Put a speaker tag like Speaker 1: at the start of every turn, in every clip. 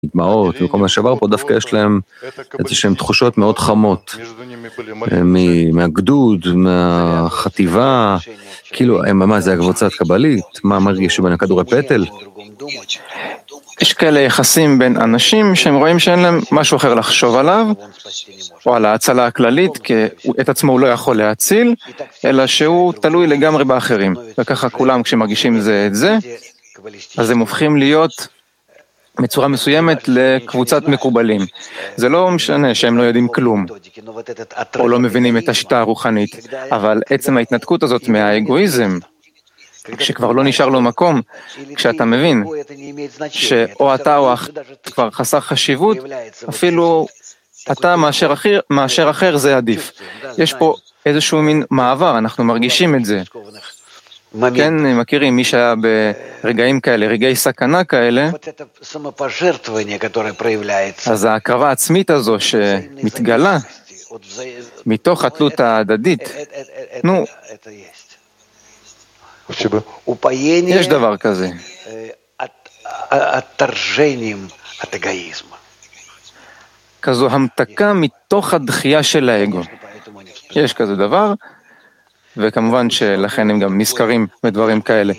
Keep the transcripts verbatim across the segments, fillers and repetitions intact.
Speaker 1: דמעות וכל מה שעבר פה, דווקא יש להם איזשהם תחושות מאוד חמות מהגדוד, מהחטיבה, כאילו, מה זה הקבוצת קבלית? מה מרגישו בין הכדורי פטל?
Speaker 2: יש כאלה יחסים בין אנשים שהם רואים שאין להם משהו אחר לחשוב עליו, או על ההצלה הכללית, כי את עצמו הוא לא יכול להציל, אלא שהוא תלוי לגמרי באחרים. וככה כולם כשמרגישים זה את זה, אז הם הופכים להיות בצורה מסוימת לקבוצת מקובלים. זה לא משנה שהם לא יודעים כלום, או לא מבינים את השיטה הרוחנית, אבל עצם ההתנתקות הזאת מהאגואיזם, כשכבר לא נשאר לו מקום, כשאתה מבין שאו אתה או אחר כבר חסר חשיבות, אפילו אתה מאשר אחר, מאשר אחר זה עדיף. יש פה איזשהו מין מעבר, אנחנו מרגישים את זה. כן, מכירים מי שהיה ברגעים כאלה, רגעי סכנה כאלה, אז ההקרבה העצמית הזו שמתגלה מתוך התלות ההדדית, נו, יש דבר כזה. כזו המתקה מתוך הדחייה של האגו. יש כזה דבר, וכמובן שלכן הם גם נזכרים בדברים כאלה.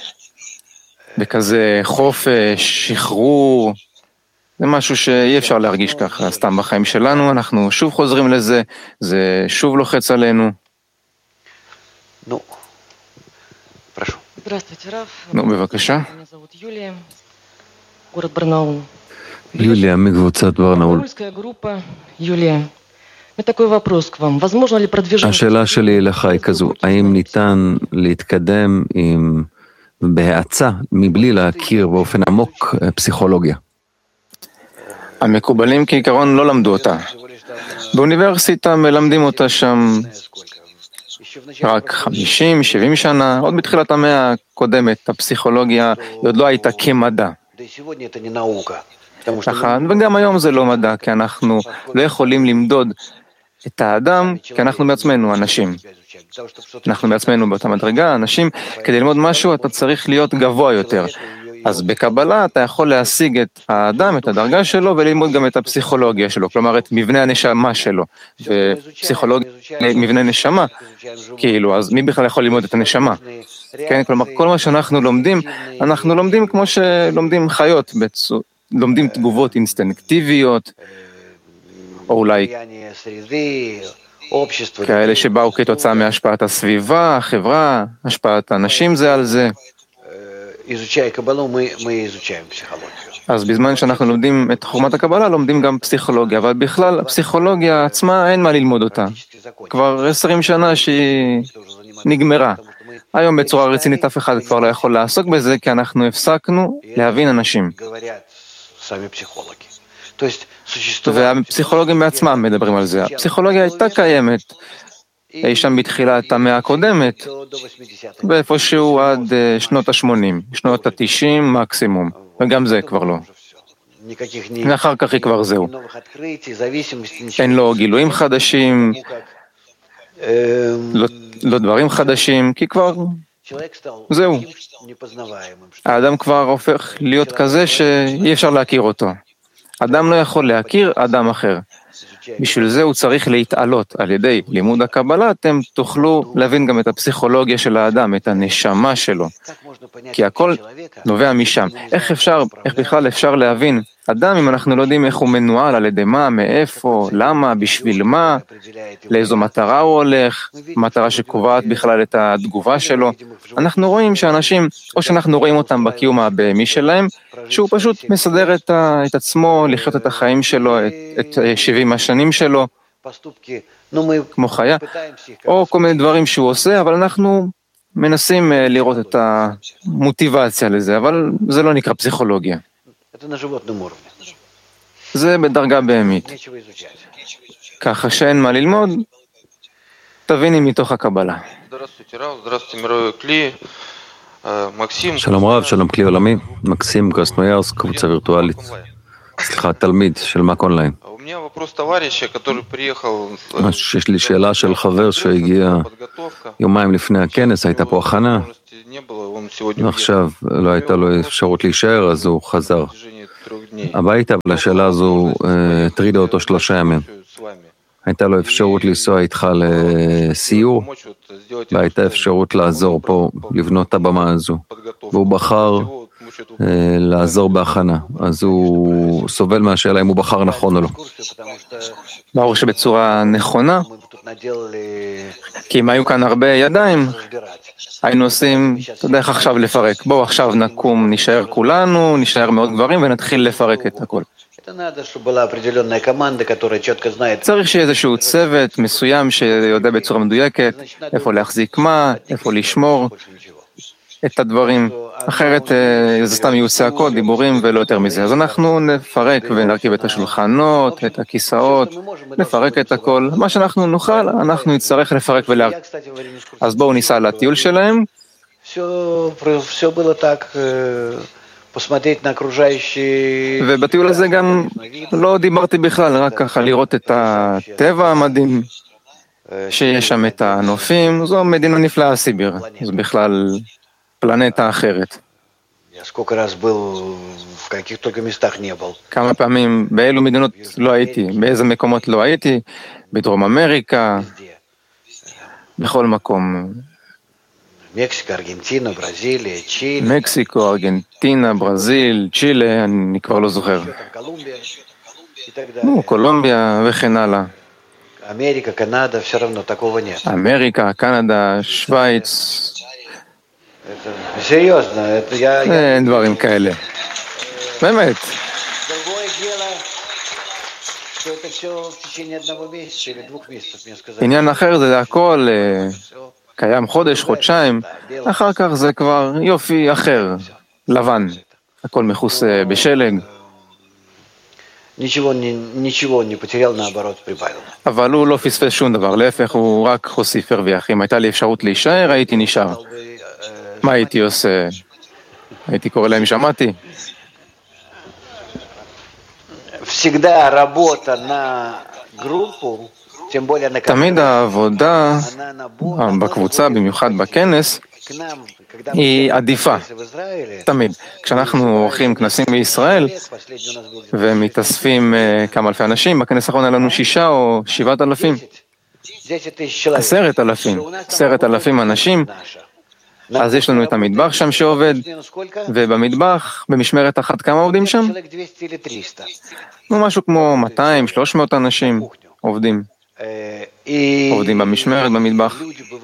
Speaker 2: בכזה חופש, שחרור, זה משהו שאי אפשר להרגיש ככה, סתם בחיים שלנו, אנחנו שוב חוזרים לזה, זה שוב לוחץ עלינו.
Speaker 3: נו, прошу.
Speaker 4: Здравствуйте, Раф.
Speaker 2: נו, בבקשה.
Speaker 4: Меня зовут Юлия, город Барнаул.
Speaker 1: יוליה מקבוצת ברנאול.
Speaker 4: Барнаульская группа. Юлия, у меня такой вопрос к вам. Возможно ли продвижение...
Speaker 1: השאלה שלי אליך היא כזו, האם ניתן להתקדם עם בהאצה מבלי להכיר באופן עמוק פסיכולוגיה?
Speaker 2: המקובלים כעיקרון לא למדו אותה. באוניברסיטה מלמדים אותה שם רק חמישים שבעים שנה, עוד בתחילת המאה הקודמת, הפסיכולוגיה עוד לא הייתה כמדע. נכון, וגם היום זה לא מדע, כי אנחנו לא יכולים למדוד את האדם, כי אנחנו בעצמנו אנשים. אנחנו בעצמנו באותה מדרגה, אנשים, כדי ללמוד משהו אתה צריך להיות גבוה יותר. אז בקבלה אתה יכול להשיג את האדם, את הדרגה שלו, וללמוד גם את הפסיכולוגיה שלו, כלומר את מבנה הנשמה שלו. ופסיכולוגיה, מבנה נשמה, כאילו, אז מי בכלל יכול ללמוד את הנשמה? כן, כלומר, כל מה שאנחנו לומדים, אנחנו לומדים כמו שלומדים חיות, בצו, לומדים תגובות אינסטינקטיביות, או אולי כאלה שבאו כתוצאה מהשפעת הסביבה, החברה, השפעת האנשים זה על זה. אז בזמן שאנחנו לומדים את חוכמת הקבלה, לומדים גם פסיכולוגיה, אבל בכלל, הפסיכולוגיה עצמה אין מה ללמוד אותה. כבר עשרים שנה שהיא נגמרה. היום בצורה רצינית אף אחד כבר לא יכול לעסוק בזה, כי אנחנו הפסקנו להבין אנשים. והפסיכולוגים בעצמם מדברים על זה. הפסיכולוגיה הייתה קיימת אי שם בתחילת המאה הקודמת, ואיפשהו עד שנות ה-שמונים, שנות ה-תשעים מקסימום, וגם זה כבר לא. ואחר כך היא כבר זהו. אין לו גילויים חדשים, לא, לא דברים חדשים, כי כבר זהו. האדם כבר הופך להיות כזה שאי אפשר להכיר אותו. אדם לא יכול להכיר אדם אחר. בשביל זה הוא צריך להתעלות. על ידי לימוד הקבלה אתם תוכלו להבין גם את הפסיכולוגיה של האדם, את הנשמה שלו. כי הכל נובע משם. איך אפשר, איך בכלל אפשר להבין אדם אם אנחנו לא יודעים איך הוא מנוהל, על ידי מה, מאיפה, למה, בשביל מה, לאיזו מטרה הוא הולך, מטרה שקובעת בכלל את התגובה שלו. אנחנו רואים שאנשים, או שאנחנו רואים אותם בקיום הבהמי שלהם, שהוא פשוט מסדר את, ה, את עצמו, לחיות את החיים שלו, את, את שבעים השנים שלו, כמו חיה, או כל מיני דברים שהוא עושה, אבל אנחנו מנסים לראות את המוטיבציה לזה, אבל זה לא נקרא פסיכולוגיה. זה בדרגה בהמית. ככה שאין מה ללמוד, תביני מתוך הקבלה.
Speaker 1: שלום רב, שלום כלי עולמי, מקסים קרסנויארס, קבוצה וירטואלית. סליחה, תלמיד של מק אונליין. יש לי שאלה של חבר שהגיע יומיים לפני הכנס, הייתה פה הכנה, ועכשיו לא הייתה לו אפשרות להישאר, אז הוא חזר. הביתה, אבל השאלה הזו הטרידה אותו שלושה ימים. הייתה לו אפשרות לנסוע איתך לסיור, והייתה אפשרות לעזור פה, לבנות את הבמה הזו. והוא בחר לעזור בהכנה, אז הוא סובל מהשאלה אם הוא בחר נכון או לא.
Speaker 2: ברור שבצורה נכונה, כי אם היו כאן הרבה ידיים, היינו עושים, אתה יודע איך עכשיו לפרק. בואו עכשיו נקום, נשאר כולנו, נשאר מאוד גברים ונתחיל לפרק את הכל. צריך שיהיה איזשהו צוות מסוים שיודע בצורה מדויקת איפה להחזיק מה, איפה לשמור את הדברים. אחרת זה סתם יהיו צעקות, דיבורים ולא יותר מזה. אז אנחנו נפרק ונרכיב את השולחנות, את הכיסאות, נפרק את הכל. מה שאנחנו נוכל, אנחנו נצטרך לפרק ולהרכיב. אז בואו ניסע לטיול שלהם. ובטיול הזה גם לא דיברתי בכלל, רק ככה לראות את הטבע המדהים שיש שם, את הנופים. זו מדינה נפלאה, סיביר. זו בכלל פלנטה אחרת. כמה פעמים, באילו מדינות לא הייתי, באיזה מקומות לא הייתי, בדרום אמריקה, בכל מקום.
Speaker 3: מקסיקו, ארגנטינה, ברזיל, צ'ילה.
Speaker 2: מקסיקו, ארגנטינה, ברזיל, צ'ילה, אני כבר לא זוכר. נו, קולומביה וכן הלאה.
Speaker 3: אמריקה, קנדה, все равно такого нет.
Speaker 2: אמריקה, קנדה, שוויץ.
Speaker 3: серьезно, это я
Speaker 2: אין דברים כאלה. באמת. עניין אחר זה הכל קיים חודש, חודשיים, אחר כך זה כבר יופי אחר, לבן, הכל מכוסה בשלג. אבל הוא לא פספס שום דבר, להפך הוא רק הוסיף הרוויח. אם הייתה לי אפשרות להישאר, הייתי נשאר. מה הייתי עושה? הייתי קורא להם שמעתי. תמיד העבודה בקבוצה, במיוחד בכנס, היא עדיפה. תמיד. כשאנחנו עורכים כנסים בישראל ומתאספים כמה אלפי אנשים, בכנס האחרון היה לנו שישה או שבעת אלפים. עשרת אלפים. עשרת אלפים אנשים. אז יש לנו את המטבח שם שעובד, ובמטבח, במשמרת אחת, כמה עובדים שם? משהו כמו מאתיים שלוש מאות אנשים עובדים. עובדים במשמרת, במטבח.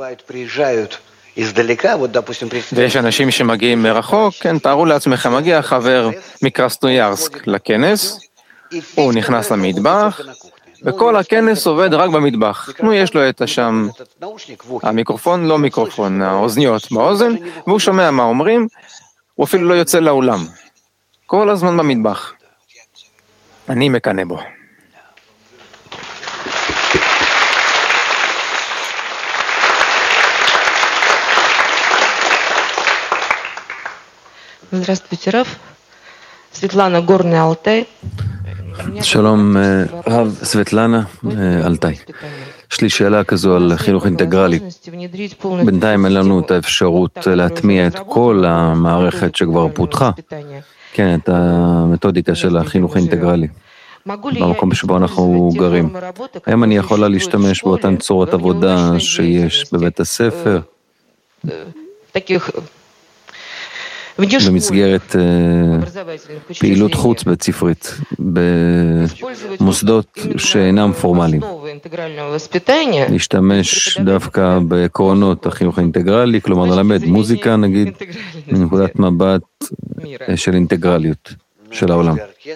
Speaker 2: ויש אנשים שמגיעים מרחוק, כן, תארו לעצמכם, מגיע חבר מקרסנויארסק לכנס, הוא נכנס למטבח, וכל הכנס עובד רק במטבח. נו, יש לו את השם, המיקרופון, לא מיקרופון, האוזניות באוזן, והוא שומע מה אומרים, הוא אפילו לא יוצא לאולם. כל הזמן במטבח. אני מקנא בו.
Speaker 4: Здравствуйте, Рав. Светлана, Горный Алтай.
Speaker 1: שלום, רב סבטלנה, אלטאי. יש לי שאלה כזו על חינוך אינטגרלי. בינתיים אין לנו את האפשרות להטמיע את כל המערכת שכבר פותחה. כן, את המתודיקה של החינוך האינטגרלי. במקום שבו אנחנו גרים. האם אני יכולה להשתמש באותן צורות עבודה שיש בבית הספר? במסגרת פעילות חוץ בית ספרית, במוסדות שאינם פורמליים. להשתמש דווקא בעקרונות החינוך האינטגרלי, כלומר ללמד מוזיקה נגיד, מנקודת מבט של אינטגרליות של העולם.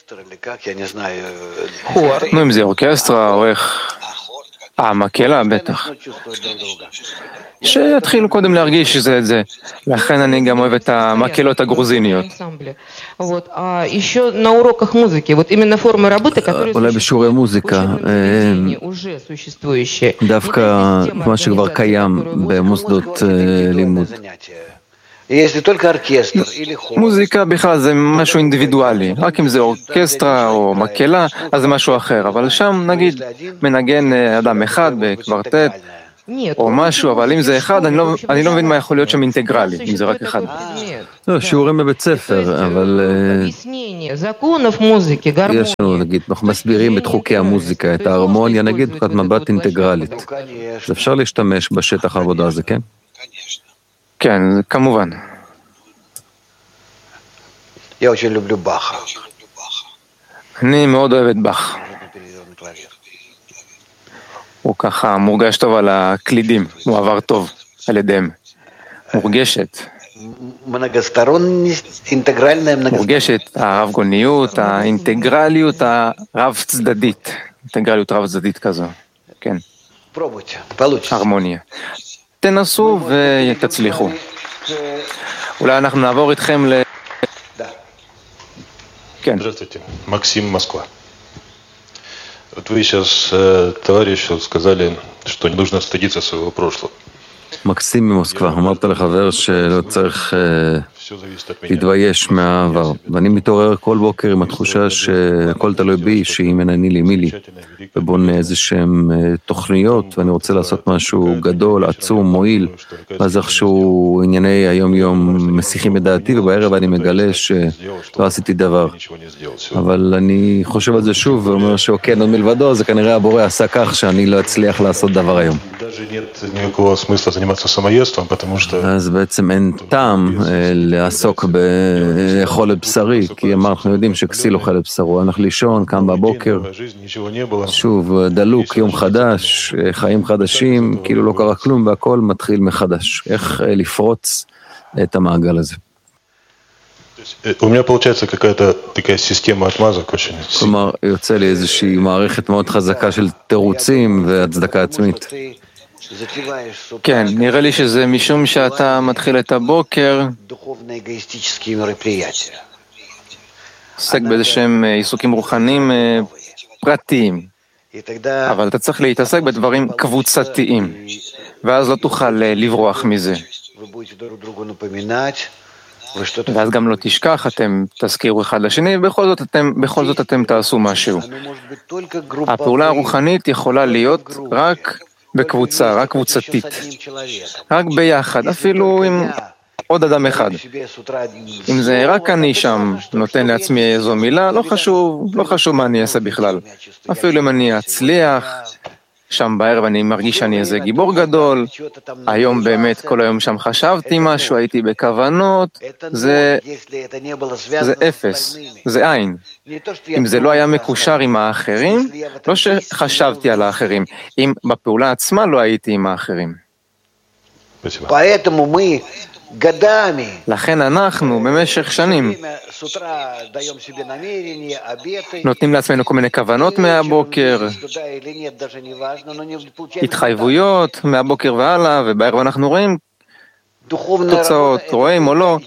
Speaker 2: נו, אם זה אורקסטרה או איך... אה, מקהלה, בטח. שיתחילו קודם להרגיש שזה את זה. לכן אני גם אוהב את המקהלות הגרוזיניות.
Speaker 1: אולי בשיעורי מוזיקה, דווקא מה שכבר קיים במוסדות לימוד.
Speaker 2: מוזיקה בכלל זה משהו אינדיבידואלי, רק אם זה אורקסטרה או מקהלה, אז זה משהו אחר, אבל שם נגיד מנגן אדם אחד בקוורטט, או משהו, אבל אם זה אחד, אני לא, אני לא מבין מה יכול להיות שם אינטגרלי, אם זה רק אחד.
Speaker 1: לא, שיעורים בבית ספר, אבל יש לנו, נגיד, אנחנו מסבירים את חוקי המוזיקה, את ההרמוניה, נגיד, נקודת מבט אינטגרלית. אז אפשר להשתמש בשטח העבודה הזה, כן?
Speaker 2: כן, כמובן.
Speaker 3: Я очень люблю Баха.
Speaker 2: אני מאוד אוהב את באך. הוא ככה מורגש טוב על הקלידים, הוא עבר טוב על ידיהם. מורגשת. מורגשת הרב גוניות, האינטגרליות הרב צדדית. אינטגרליות רב צדדית כזו, כן. הרמוניה. תנסו ותצליחו. אולי אנחנו נעבור איתכם ל...
Speaker 5: Здравствуйте, Максим, Москва. Вот вы сейчас э, товарищу сказали, что не нужно стыдиться своего прошлого.
Speaker 1: מקסים ממוסקבה, אמרת לחבר שלא צריך להתבייש מהעבר, ואני מתעורר כל בוקר עם התחושה שהכל תלוי בי, שאם אין אני לי מי לי, ובונה איזה שהם תוכניות, ואני רוצה לעשות משהו גדול, עצום, מועיל, ואז איכשהו ענייני היום-יום מסיחים את דעתי, ובערב אני מגלה שלא עשיתי דבר. אבל אני חושב על זה שוב, ואומר שאוקיי, עוד מלבדו, זה כנראה הבורא עשה כך שאני לא אצליח לעשות דבר היום. אז בעצם אין טעם לעסוק באכול לבשרי, כי אנחנו יודעים שכסיל אוכל לבשרו, אנחנו לישון, קם בבוקר, שוב, דלוק, יום חדש, חיים חדשים, כאילו לא קרה כלום והכל מתחיל מחדש. איך לפרוץ את המעגל הזה?
Speaker 5: У меня получается какая-то такая система отмазок очень.
Speaker 1: כלומר, יוצא לי איזושהי מערכת מאוד חזקה של תירוצים והצדקה עצמית.
Speaker 2: כן, נראה לי שזה משום שאתה מתחיל את הבוקר, עוסק באיזה שהם עיסוקים רוחניים פרטיים, אבל אתה צריך להתעסק בדברים קבוצתיים, ואז לא תוכל לברוח מזה. ואז גם לא תשכח, אתם תזכירו אחד לשני, בכל זאת אתם, בכל זאת אתם תעשו משהו. הפעולה הרוחנית יכולה להיות רק בקבוצה, רק קבוצתית, רק ביחד, אפילו עם עוד אדם אחד. אם זה רק אני שם נותן לעצמי איזו מילה, לא חשוב, לא חשוב מה אני אעשה בכלל. אפילו אם אני אצליח, שם בערב אני מרגיש שאני איזה גיבור גדול, היום באמת כל היום שם חשבתי משהו, הייתי בכוונות, זה, זה אפס, זה עין. אם זה לא היה מקושר עם האחרים, לא שחשבתי על האחרים, אם בפעולה עצמה לא הייתי עם האחרים. לכן אנחנו במשך שנים נותנים לעצמנו כל מיני כוונות מהבוקר, התחייבויות מהבוקר והלאה, ובערב אנחנו רואים תוצאות, רואים או לא.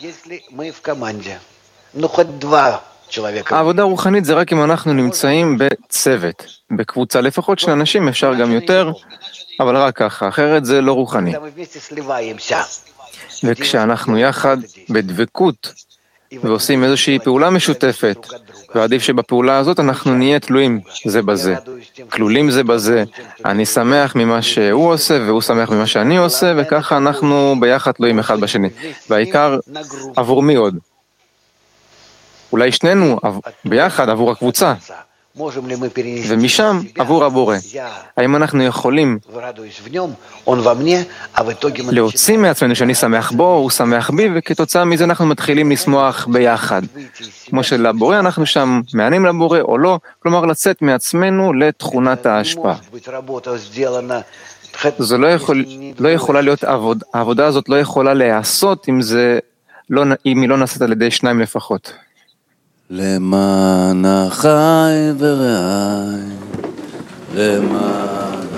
Speaker 2: העבודה הרוחנית זה רק אם אנחנו נמצאים בצוות, בקבוצה לפחות של אנשים, אפשר גם יותר, אבל רק ככה, אחרת זה לא רוחני. וכשאנחנו יחד בדבקות ועושים איזושהי פעולה משותפת, ועדיף שבפעולה הזאת אנחנו נהיה תלויים זה בזה, כלולים זה בזה, אני שמח ממה שהוא עושה והוא שמח ממה שאני עושה, וככה אנחנו ביחד תלויים אחד בשני. והעיקר עבור מי עוד? אולי שנינו ביחד עבור הקבוצה, ומשם עבור הבורא. האם אנחנו יכולים להוציא מעצמנו שאני שמח בו, הוא שמח בי, וכתוצאה מזה אנחנו מתחילים לשמוח ביחד. כמו שלבורא אנחנו שם מענים לבורא או לא, כלומר לצאת מעצמנו לתכונת ההשפעה. זה לא, יכול, לא יכולה להיות עבוד, העבודה הזאת לא יכולה להיעשות אם, זה לא, אם היא לא נעשית על ידי שניים לפחות.
Speaker 6: למען החי ורעי, למען